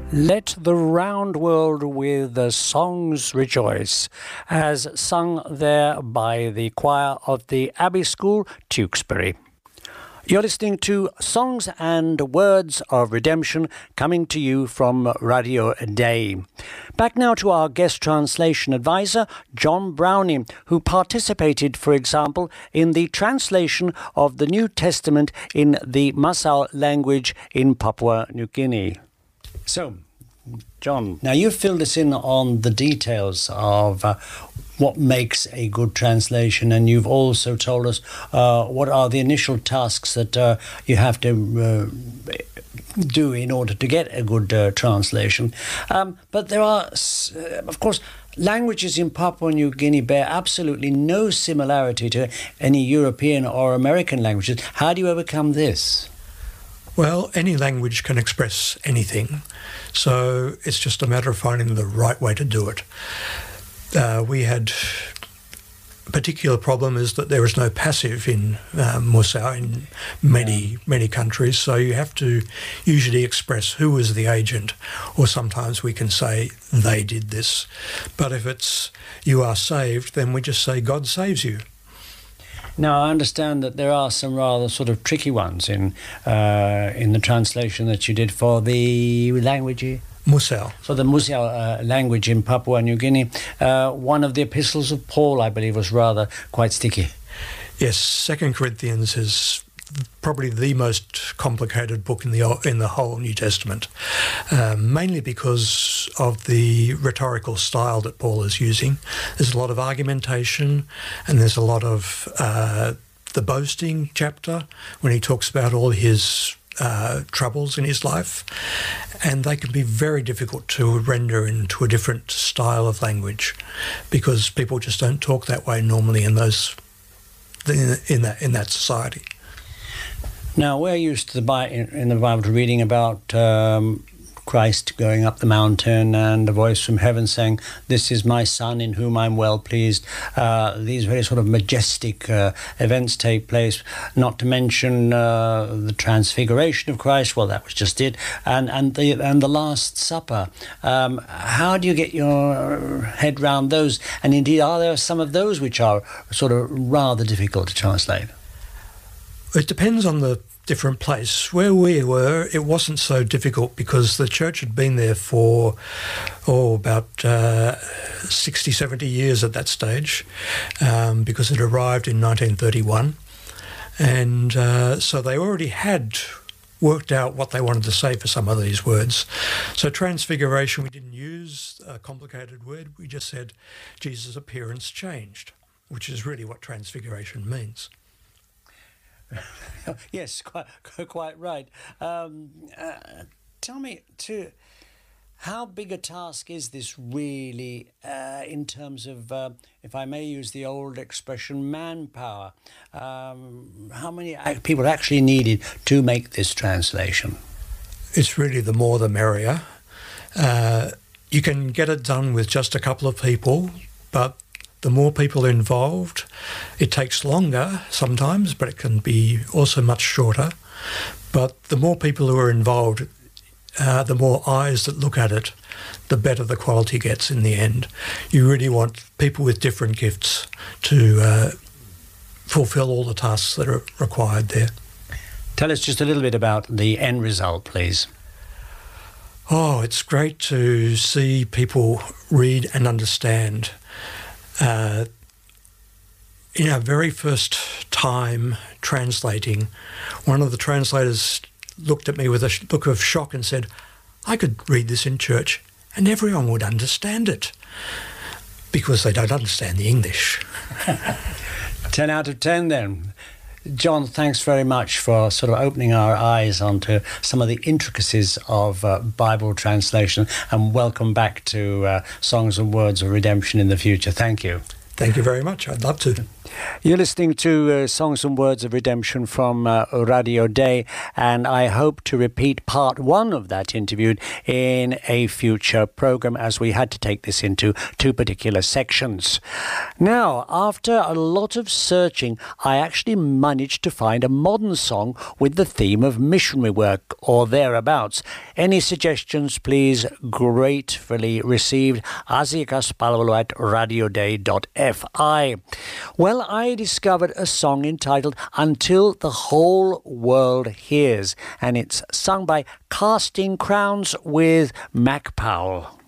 Let the round world with the songs rejoice, as sung there by the choir of the Abbey School, Tewkesbury. You're listening to Songs and Words of Redemption, coming to you from Radio Day. Back now to our guest translation advisor, John Browning, who participated, for example, in the translation of the New Testament in the Masao language in Papua New Guinea. So, John, now you've filled us in on the details of what makes a good translation, and you've also told us what are the initial tasks that you have to do in order to get a good translation. But there are, of course, languages in Papua New Guinea bear absolutely no similarity to any European or American languages. How do you overcome this? Well, any language can express anything, so it's just a matter of finding the right way to do it. We had a particular problem is that there is no passive in Musao in many countries, so you have to usually express who is the agent, or sometimes we can say they did this. But if it's you are saved, then we just say God saves you. Now, I understand that there are some rather sort of tricky ones in the translation that you did for the language. Musao. For the Musao language in Papua New Guinea. One of the epistles of Paul, I believe, was rather quite sticky. Yes, 2 Corinthians is probably the most complicated book in the whole New Testament, mainly because of the rhetorical style that Paul is using. There's a lot of argumentation, and there's a lot of the boasting chapter when he talks about all his troubles in his life, and they can be very difficult to render into a different style of language because people just don't talk that way normally in that society. Now, we're used to in the Bible to reading about Christ going up the mountain and a voice from heaven saying, "This is my son in whom I'm well pleased." These very sort of majestic events take place, not to mention the transfiguration of Christ. Well, that was just it. And the Last Supper. How do you get your head round those? And indeed, are there some of those which are sort of rather difficult to translate? It depends on the different place. Where we were, it wasn't so difficult because the church had been there for about 60, 70 years at that stage, because it arrived in 1931. And so they already had worked out what they wanted to say for some of these words. So transfiguration, we didn't use a complicated word. We just said Jesus' appearance changed, which is really what transfiguration means. Yes, quite right. Tell me, how big a task is this really in terms of, if I may use the old expression, manpower? How many people actually needed to make this translation? It's really the more the merrier. You can get it done with just a couple of people, but the more people involved, it takes longer sometimes, but it can be also much shorter. But the more people who are involved, the more eyes that look at it, the better the quality gets in the end. You really want people with different gifts to fulfill all the tasks that are required there. Tell us just a little bit about the end result, please. Oh, it's great to see people read and understand. In our very first time translating, one of the translators looked at me with a look of shock and said, "I could read this in church and everyone would understand it," because they don't understand the English. 10 out of 10 then. John, thanks very much for sort of opening our eyes onto some of the intricacies of Bible translation, and welcome back to Songs and Words of Redemption in the future. Thank you. Thank you very much. I'd love to. You're listening to Songs and Words of Redemption from Radio Day, and I hope to repeat part one of that interview in a future programme, as we had to take this into two particular sections. Now, after a lot of searching, I actually managed to find a modern song with the theme of missionary work or thereabouts. Any suggestions, please, gratefully received. asiakaspalvelu@radioday.fi. Well, I discovered a song entitled Until the Whole World Hears, and it's sung by Casting Crowns with Mac Powell.